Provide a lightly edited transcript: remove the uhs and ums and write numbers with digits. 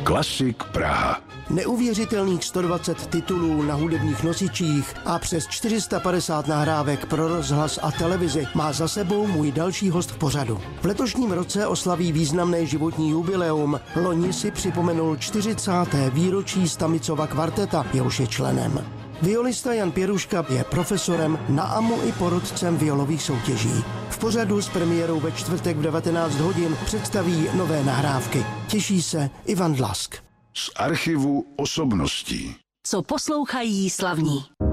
Klasik Praha. Neuvěřitelných 120 titulů na hudebních nosičích a přes 450 nahrávek pro rozhlas a televizi má za sebou můj další host v pořadu. V letošním roce oslaví významné životní jubileum. Loni si připomenul 40. výročí Stamicova kvarteta, jehož je členem. Violista Jan Pěruška je profesorem na AMU i porodcem violových soutěží. V pořadu s premiérou ve čtvrtek v 19 hodin představí nové nahrávky. Těší se Ivan Dlask. Z archivu osobností. Co poslouchají slavní.